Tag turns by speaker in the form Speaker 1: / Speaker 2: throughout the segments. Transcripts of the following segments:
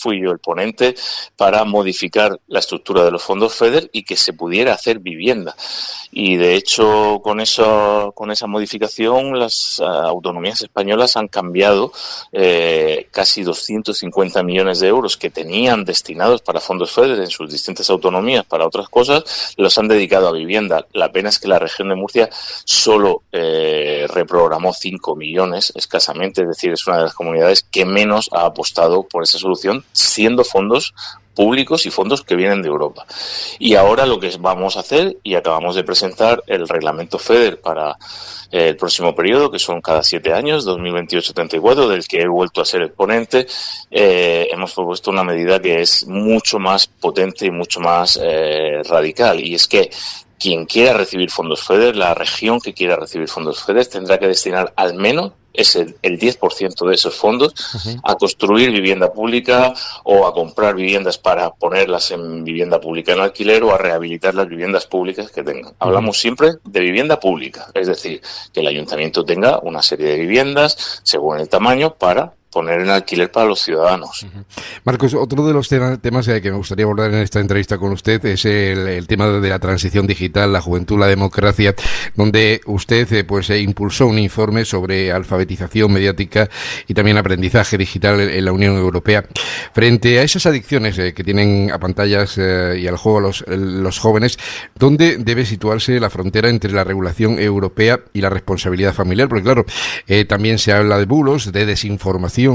Speaker 1: fui yo el ponente para modificar la estructura de los fondos FEDER y que se pudiera hacer vivienda. Y de hecho, con esa modificación, las autonomías españolas han cambiado casi 250 millones de euros que tenían destinados para fondos FEDER en sus distintas autonomías para otras cosas, los han dedicado a vivienda. La pena es que la región de Murcia solo reprogramó 5 millones escasamente, es decir, es una de las comunidades que menos ha apostado por esa solución, siendo fondos públicos y fondos que vienen de Europa. Y ahora lo que vamos a hacer, y acabamos de presentar el reglamento FEDER para el próximo periodo, que son cada 7 años, 2028-34, del que he vuelto a ser el ponente, hemos propuesto una medida que es mucho más potente y mucho más radical, y es que quien quiera recibir fondos FEDER, la región que quiera recibir fondos FEDER, tendrá que destinar al menos el 10% de esos fondos a construir vivienda pública o a comprar viviendas para ponerlas en vivienda pública en alquiler o a rehabilitar las viviendas públicas que tengan. Hablamos siempre de vivienda pública, es decir, que el ayuntamiento tenga una serie de viviendas según el tamaño para poner en alquiler para los ciudadanos.
Speaker 2: Marcos, otro de los temas que me gustaría abordar en esta entrevista con usted es el tema de la transición digital, la juventud, la democracia, donde usted impulsó un informe sobre alfabetización mediática y también aprendizaje digital en la Unión Europea. Frente a esas adicciones que tienen a pantallas y al juego los jóvenes, ¿dónde debe situarse la frontera entre la regulación europea y la responsabilidad familiar? Porque claro, también se habla de bulos, de desinformación.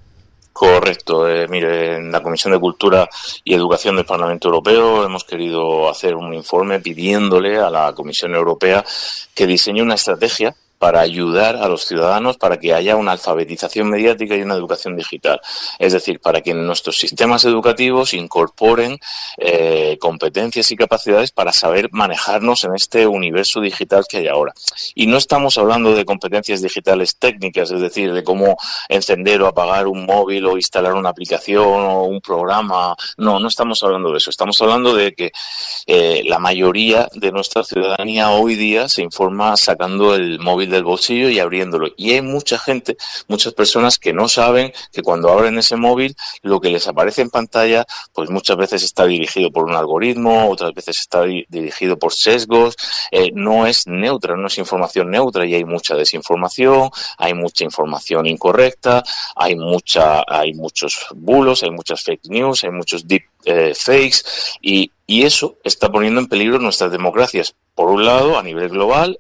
Speaker 1: Correcto. Mire, en la Comisión de Cultura y Educación del Parlamento Europeo hemos querido hacer un informe pidiéndole a la Comisión Europea que diseñe una estrategia para ayudar a los ciudadanos para que haya una alfabetización mediática y una educación digital. Es decir, para que en nuestros sistemas educativos incorporen competencias y capacidades para saber manejarnos en este universo digital que hay ahora. Y no estamos hablando de competencias digitales técnicas, es decir, de cómo encender o apagar un móvil o instalar una aplicación o un programa. No estamos hablando de eso. Estamos hablando de que la mayoría de nuestra ciudadanía hoy día se informa sacando el móvil del bolsillo y abriéndolo. Y hay muchas personas que no saben que cuando abren ese móvil, lo que les aparece en pantalla, pues muchas veces está dirigido por un algoritmo, otras veces está dirigido por sesgos, no es neutra, no es información neutra y hay mucha desinformación, hay mucha información incorrecta, hay muchos bulos, hay muchas fake news, hay muchos deep fakes y eso está poniendo en peligro nuestras democracias. Por un lado, a nivel global,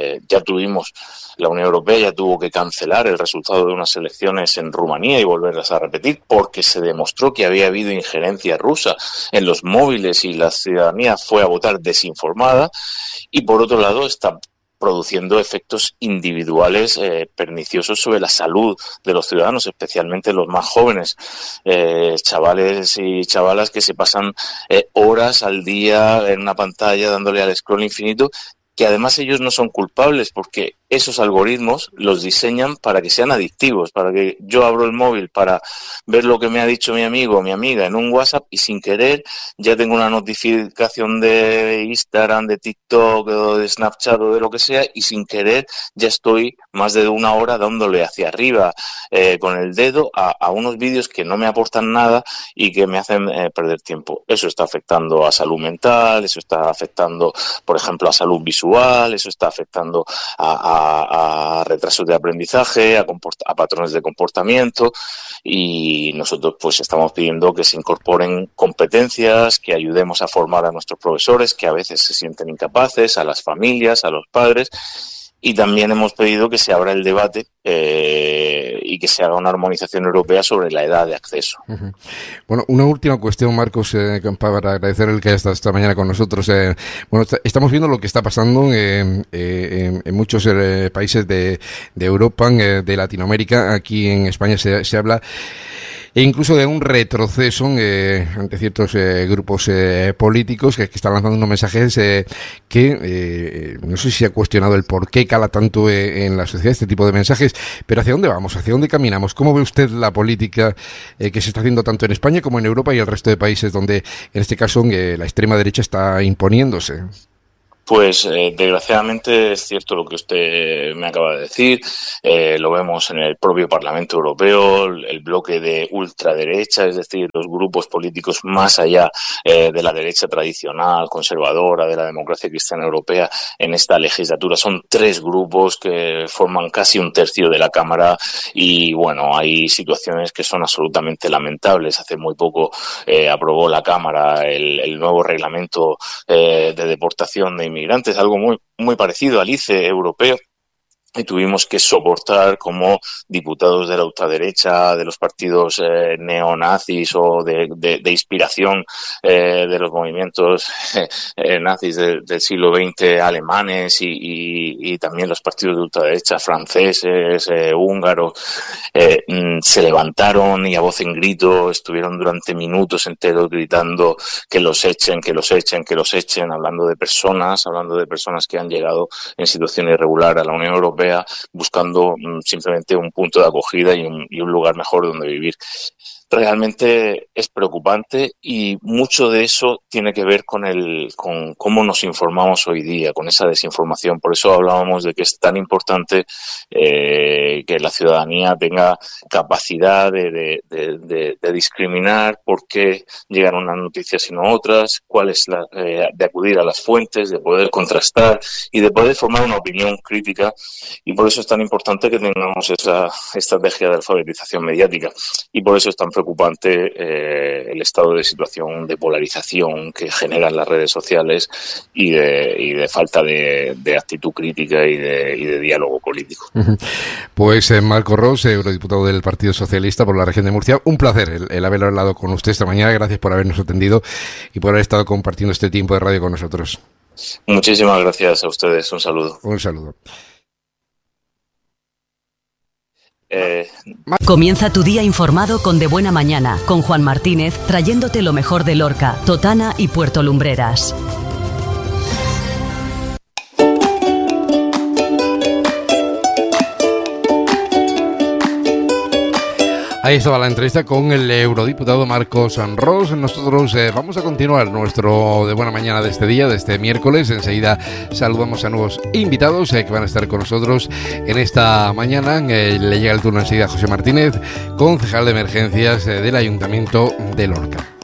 Speaker 1: la Unión Europea ya tuvo que cancelar el resultado de unas elecciones en Rumanía y volverlas a repetir porque se demostró que había habido injerencia rusa en los móviles y la ciudadanía fue a votar desinformada. Y por otro lado, está produciendo efectos individuales perniciosos sobre la salud de los ciudadanos, especialmente los más jóvenes, chavales y chavalas que se pasan horas al día en una pantalla dándole al scroll infinito, que además ellos no son culpables porque esos algoritmos los diseñan para que sean adictivos, para que yo abro el móvil para ver lo que me ha dicho mi amigo o mi amiga en un WhatsApp y sin querer ya tengo una notificación de Instagram, de TikTok o de Snapchat o de lo que sea y sin querer ya estoy más de una hora dándole hacia arriba con el dedo a unos vídeos que no me aportan nada y que me hacen perder tiempo. Eso está afectando a salud mental, eso está afectando, por ejemplo, a salud visual, eso está afectando a retrasos de aprendizaje, a patrones de comportamiento y nosotros pues estamos pidiendo que se incorporen competencias, que ayudemos a formar a nuestros profesores que a veces se sienten incapaces, a las familias, a los padres y también hemos pedido que se abra el debate y que se haga una armonización europea sobre la edad de acceso.
Speaker 2: Uh-huh. Bueno, una última cuestión, Marcos, para agradecer el que haya estado esta mañana con nosotros. Estamos viendo lo que está pasando en muchos países de Europa, de Latinoamérica. Aquí en España se habla e incluso de un retroceso ante ciertos grupos políticos que están lanzando unos mensajes que no sé si ha cuestionado el por qué cala tanto en la sociedad este tipo de mensajes, pero ¿hacia dónde vamos? ¿Hacia dónde caminamos? ¿Cómo ve usted la política que se está haciendo tanto en España como en Europa y el resto de países donde, en este caso, la extrema derecha está imponiéndose?
Speaker 1: Pues desgraciadamente es cierto lo que usted me acaba de decir. Lo vemos en el propio Parlamento Europeo, el bloque de ultraderecha, es decir, los grupos políticos más allá de la derecha tradicional, conservadora, de la democracia cristiana europea. En esta legislatura son 3 grupos que forman casi un tercio de la Cámara y, bueno, hay situaciones que son absolutamente lamentables. Hace muy poco aprobó la Cámara el nuevo reglamento de deportación de inmigrantes, algo muy parecido al ICE europeo. Y tuvimos que soportar como diputados de la ultraderecha, de los partidos neonazis o de inspiración de los movimientos nazis del siglo XX alemanes y también los partidos de ultraderecha franceses, húngaros, se levantaron y a voz en grito estuvieron durante minutos enteros gritando que los echen, que los echen, que los echen, hablando de personas que han llegado en situación irregular a la Unión Europea, buscando simplemente un punto de acogida y un lugar mejor donde vivir. Realmente es preocupante y mucho de eso tiene que ver con cómo nos informamos hoy día, con esa desinformación. Por eso hablábamos de que es tan importante que la ciudadanía tenga capacidad de discriminar por qué llegan unas noticias y no otras, de acudir a las fuentes, de poder contrastar y de poder formar una opinión crítica. Y por eso es tan importante que tengamos esa estrategia de alfabetización mediática. Y por eso es tan preocupante el estado de situación de polarización que generan las redes sociales y de falta de actitud crítica y de diálogo político.
Speaker 2: Pues Marco Ros, eurodiputado del Partido Socialista por la región de Murcia, un placer el haber hablado con usted esta mañana. Gracias por habernos atendido y por haber estado compartiendo este tiempo de radio con nosotros.
Speaker 1: Muchísimas gracias a ustedes. Un saludo.
Speaker 2: Un saludo.
Speaker 3: Comienza tu día informado con De Buena Mañana, con Juan Martínez, trayéndote lo mejor de Lorca, Totana y Puerto Lumbreras.
Speaker 2: Ahí estaba la entrevista con el eurodiputado Marcos Ros. Nosotros vamos a continuar nuestro De Buena Mañana de este día, de este miércoles. Enseguida saludamos a nuevos invitados que van a estar con nosotros en esta mañana. Le llega el turno enseguida a José Martínez, concejal de emergencias del Ayuntamiento de Lorca.